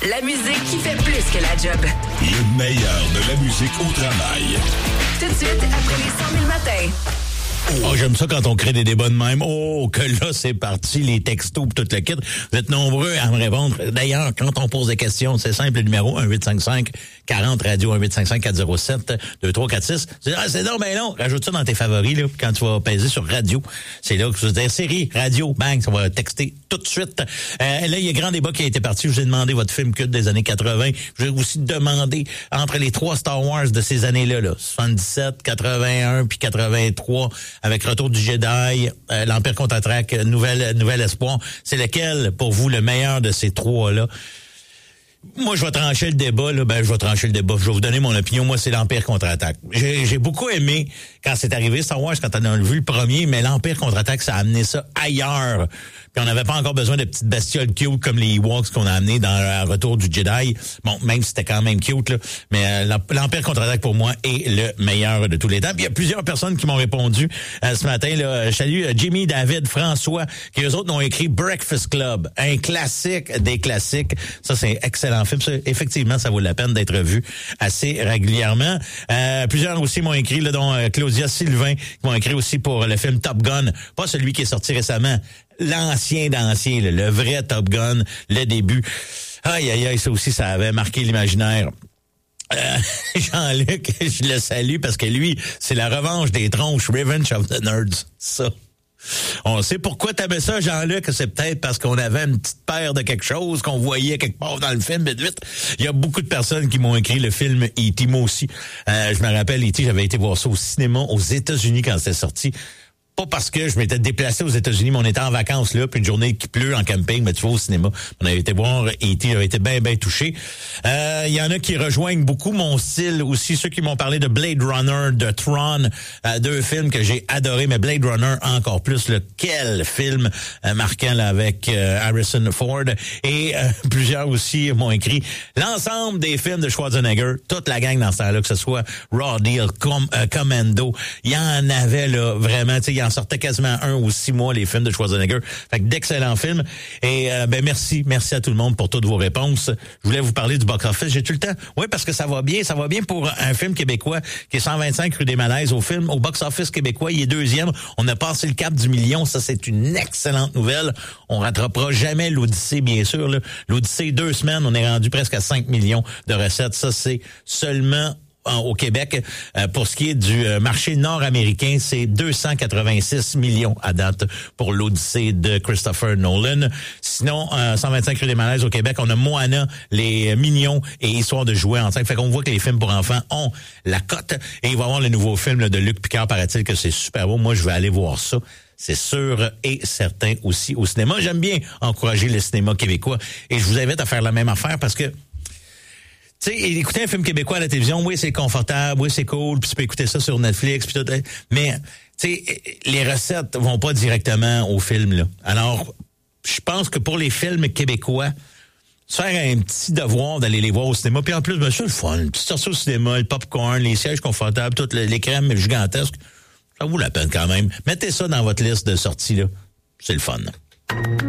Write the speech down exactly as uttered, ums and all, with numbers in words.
La musique qui fait plus que la job. Le meilleur de la musique au travail. Tout de suite, après les cent mille matins. Oh, j'aime ça quand on crée des débats de même. Oh, que là, c'est parti, les textos pis tout le kit. Vous êtes nombreux à me répondre. D'ailleurs, quand on pose des questions, c'est simple, le numéro un huit cinq cinq quarante radio, un huit cinq cinq quatre zéro sept deux trois quatre six. C'est, ah, c'est non, mais non. Rajoute ça dans tes favoris, là. Quand tu vas peser sur radio, c'est là que tu vas dire série, radio, bang, ça va texter tout de suite. Euh, là, il y a grand débat qui a été parti. Je vous ai demandé votre film culte des années quatre-vingts. Je vous ai aussi demandé entre les trois Star Wars de ces années-là, là, soixante-dix-sept, quatre-vingt-un puis quatre-vingt-trois, avec Retour du Jedi, euh, l'Empire contre-attaque, Nouvelle, Nouvel Espoir. C'est lequel, pour vous, le meilleur de ces trois-là? Moi, je vais trancher le débat, là. Ben, je vais trancher le débat. Je vais vous donner mon opinion. Moi, c'est l'Empire contre-attaque. J'ai, j'ai beaucoup aimé quand c'est arrivé Star Wars, quand on a vu le premier, mais l'Empire contre-attaque, ça a amené ça ailleurs. Puis on n'avait pas encore besoin de petites bestioles cute comme les Ewoks qu'on a amené dans le Retour du Jedi. Bon, même si c'était quand même cute, là. Mais euh, l'Empire contre-attaque, pour moi, est le meilleur de tous les temps. Puis il y a plusieurs personnes qui m'ont répondu euh, ce matin, là. Salut, euh, Jimmy, David, François, qui eux autres ont écrit Breakfast Club. Un classique des classiques. Ça, c'est excellent film. Ça, effectivement, ça vaut la peine d'être vu assez régulièrement. Euh, plusieurs aussi m'ont écrit, là, dont euh, Claudia Sylvain, qui m'ont écrit aussi pour le film Top Gun. Pas celui qui est sorti récemment. L'ancien d'ancien, là, le vrai Top Gun, le début. Aïe, aïe, aïe, ça aussi, ça avait marqué l'imaginaire. Euh, Jean-Luc, je le salue parce que lui, c'est la revanche des tronches, Revenge of the Nerds, ça. On sait pourquoi t'avais ça, Jean-Luc. C'est peut-être parce qu'on avait une petite paire de quelque chose qu'on voyait quelque part dans le film. Vite, vite. Il y a beaucoup de personnes qui m'ont écrit le film E T Moi aussi. Euh, je me rappelle, E T, j'avais été voir ça au cinéma aux États-Unis quand c'était sorti. Pas parce que je m'étais déplacé aux États-Unis, mais on était en vacances là, puis une journée qui pleut en camping, mais tu vas au cinéma. On avait été voir E T, j'avais été bien, bien touché. Euh, il y en a qui rejoignent beaucoup mon style aussi, ceux qui m'ont parlé de Blade Runner, de Tron, euh, deux films que j'ai adorés, mais Blade Runner encore plus. Là, quel film euh, marquant là, avec euh, Harrison Ford. Et euh, plusieurs aussi m'ont écrit l'ensemble des films de Schwarzenegger, toute la gang dans ce temps-là, que ce soit Raw Deal, Com- euh, Commando, il y en avait là vraiment, tu sais, il y en sortait quasiment un ou six mois, les films de Schwarzenegger. Fait que d'excellents films. Et euh, ben merci, merci à tout le monde pour toutes vos réponses. Je voulais vous parler du box-office. J'ai-tu le temps? Oui, parce que ça va bien. Ça va bien pour un film québécois qui est cent vingt-cinq rue des Malaises. Au film, au box-office québécois, il est deuxième. On a passé le cap du million. Ça, c'est une excellente nouvelle. On rattrapera jamais l'Odyssée, bien sûr. Là. L'Odyssée, deux semaines, on est rendu presque à cinq millions de recettes. Ça, c'est seulement au Québec. Euh, pour ce qui est du euh, marché nord-américain, c'est deux cent quatre-vingt-six millions à date pour l'Odyssée de Christopher Nolan. Sinon, euh, cent vingt-cinq rue des Malaises au Québec, on a Moana, Les Mignons et Histoire de jouer ensemble. Fait qu'on voit que les films pour enfants ont la cote. Et il va y avoir le nouveau film là, de Luc Picard, paraît-il que c'est super beau. Moi, je vais aller voir ça. C'est sûr et certain aussi au cinéma. J'aime bien encourager le cinéma québécois et je vous invite à faire la même affaire parce que tu sais, écouter un film québécois à la télévision, oui, c'est confortable, oui, c'est cool, puis tu peux écouter ça sur Netflix, puis tout. Mais, tu sais, les recettes vont pas directement au film, là. Alors, je pense que pour les films québécois, se faire un petit devoir d'aller les voir au cinéma, puis en plus, ben, c'est le fun, une petite sortie au cinéma, le popcorn, les sièges confortables, toutes les crèmes gigantesques, ça vaut la peine quand même. Mettez ça dans votre liste de sorties, là. C'est le fun.